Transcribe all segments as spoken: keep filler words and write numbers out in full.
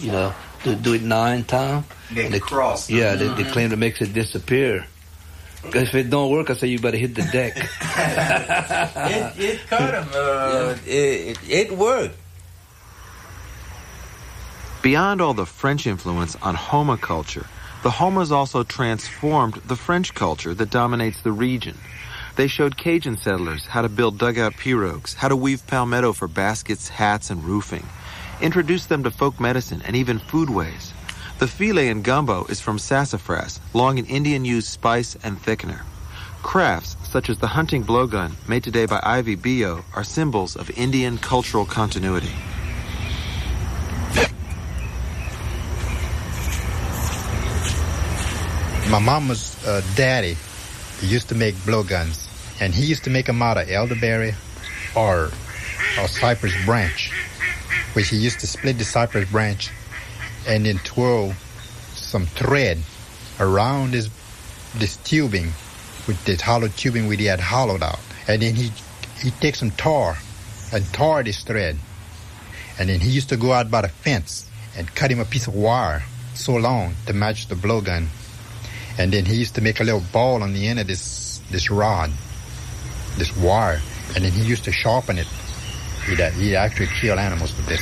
you know, to do it nine times. Make it cross. Yeah, they, they claim it makes it disappear. Because if it don't work, I say you better hit the deck. it, it cut him. Uh, yeah. it, it, it worked. Beyond all the French influence on Homa culture, the Homas also transformed the French culture that dominates the region. They showed Cajun settlers how to build dugout pirogues, how to weave palmetto for baskets, hats, and roofing, introduced them to folk medicine and even foodways. The filet in gumbo is from sassafras, long an Indian-used spice and thickener. Crafts, such as the hunting blowgun, made today by Ivy Bio, are symbols of Indian cultural continuity. My mama's uh, daddy used to make blowguns, and he used to make them out of elderberry or, or cypress branch, which he used to split the cypress branch and then twirl some thread around this this tubing, with this hollow tubing which he had hollowed out. And then he he take some tar and tar this thread. And then he used to go out by the fence and cut him a piece of wire so long to match the blowgun. And then he used to make a little ball on the end of this this rod, this wire. And then he used to sharpen it. He'd, he'd actually kill animals with this.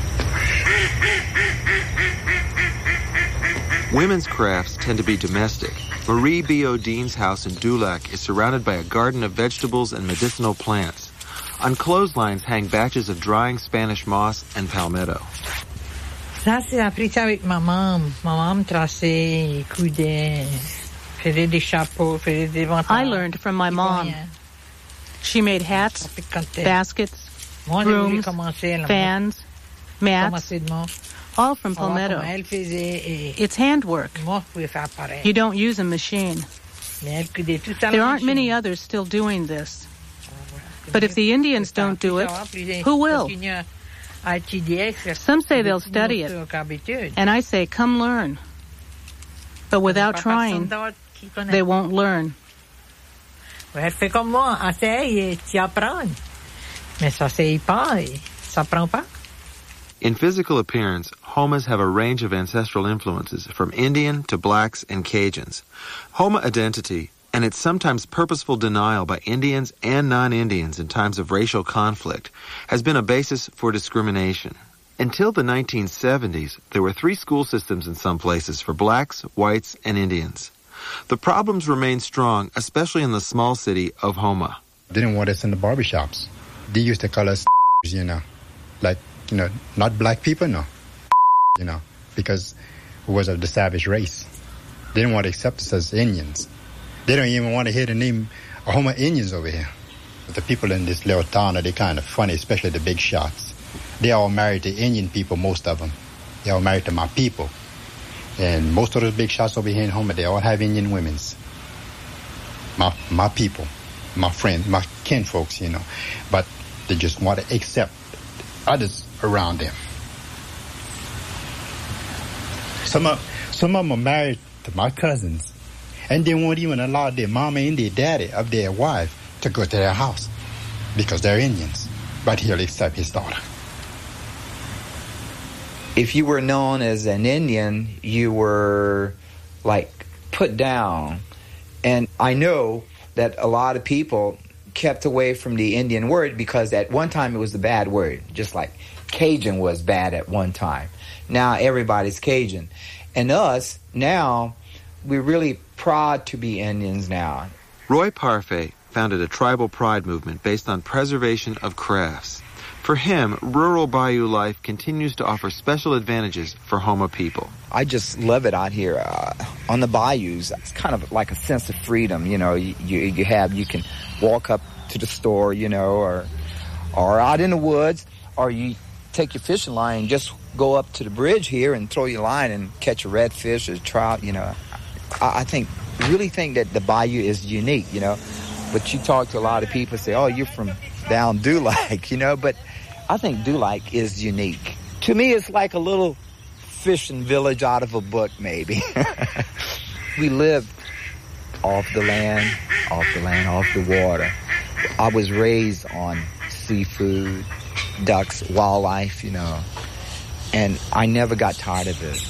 Women's crafts tend to be domestic. Marie Biodin's house in Dulac is surrounded by a garden of vegetables and medicinal plants. On clotheslines hang batches of drying Spanish moss and palmetto. Ça, c'est appris ça avec maman. Maman traçait, coudait, faisait des chapeaux, faisait des vêtements. I learned from my mom. She made hats, baskets, brooms, fans, mats, all from palmetto. It's handwork. You don't use a machine. There aren't many others still doing this. But if the Indians don't do it, who will? Some say they'll study it, and I say, come learn. But without trying, they won't learn. Fais comme moi, essaye et tu apprends. Mais ça s'essaye pas et ça prend pas. In physical appearance, Homas have a range of ancestral influences, from Indian to blacks and Cajuns. Homa identity, and its sometimes purposeful denial by Indians and non-Indians in times of racial conflict, has been a basis for discrimination. Until the nineteen seventies, there were three school systems in some places for blacks, whites, and Indians. The problems remain strong, especially in the small city of Homa. They didn't want us in the barbershops. They used to call us, you know, like, you know, not black people, no, you know, because we was of the savage race. They didn't want to accept us as Indians. They don't even want to hear the name of Homa Indians over here. But the people in this little town are they kind of funny, especially the big shots. They all married to Indian people, most of them. They all married to my people. And most of those big shots over here in Homa, they all have Indian women's. My my people, my friends, my kinfolks, you know. But they just want to accept others around them. Some of, some of them are married to my cousins. And they won't even allow their mama and their daddy of their wife to go to their house because they're Indians. But he'll accept his daughter. If you were known as an Indian, you were, like, put down. And I know that a lot of people kept away from the Indian word because at one time it was a bad word, just like Cajun was bad at one time. Now everybody's Cajun. And us, now, we're really proud to be Indians now. Roy Parfait founded a tribal pride movement based on preservation of crafts. For him, rural bayou life continues to offer special advantages for Homa people. I just love it out here uh, on the bayous. It's kind of like a sense of freedom, you know. You, you you have you can walk up to the store, you know, or or out in the woods, or you take your fishing line and just go up to the bridge here and throw your line and catch a redfish or trout, you know. I, I think really think that the bayou is unique, you know. But you talk to a lot of people say, "Oh, you're from down Dulac," you know, but I think Dulac is unique. To me, it's like a little fishing village out of a book, maybe. We lived off the land, off the land, off the water. I was raised on seafood, ducks, wildlife, you know. and I never got tired of it.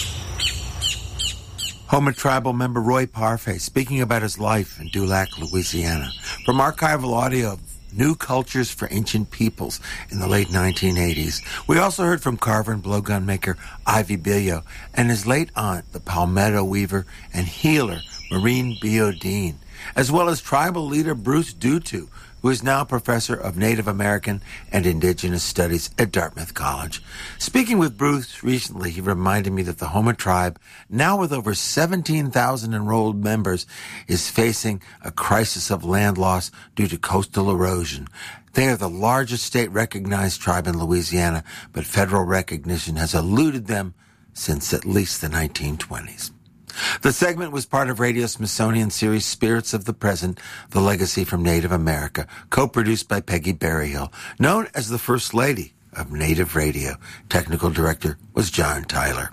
Houma tribal member Roy Parfait speaking about his life in Dulac, Louisiana. From archival audio of New Cultures for Ancient Peoples in the late nineteen eighties. We also heard from carver and blowgun maker Ivy Billo and his late aunt, the palmetto weaver and healer Maureen Biodine, as well as tribal leader Bruce Dutu, who is now professor of Native American and Indigenous Studies at Dartmouth College. Speaking with Bruce recently, he reminded me that the Houma tribe, now with over seventeen thousand enrolled members, is facing a crisis of land loss due to coastal erosion. They are the largest state-recognized tribe in Louisiana, but federal recognition has eluded them since at least the nineteen twenties. The segment was part of Radio Smithsonian series Spirits of the Present, The Legacy from Native America, co-produced by Peggy Berryhill, known as the First Lady of Native Radio. Technical director was John Tyler.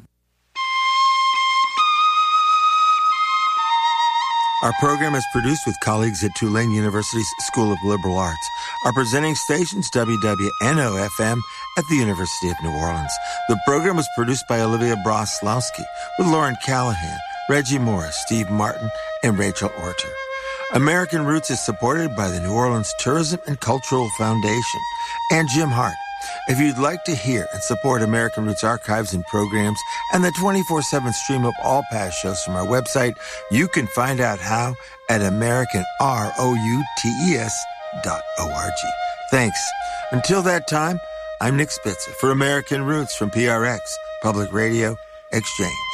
Our program is produced with colleagues at Tulane University's School of Liberal Arts. Our presenting station's W W N O F M at the University of New Orleans. The program was produced by Olivia Broslowski with Lauren Callahan, Reggie Morris, Steve Martin, and Rachel Orter. American Roots is supported by the New Orleans Tourism and Cultural Foundation and Jim Hart. If you'd like to hear and support American Roots archives and programs and the twenty-four seven stream of all past shows from our website, you can find out how at American Roots dot org. Thanks. Until that time, I'm Nick Spitzer for American Roots from P R X, Public Radio Exchange.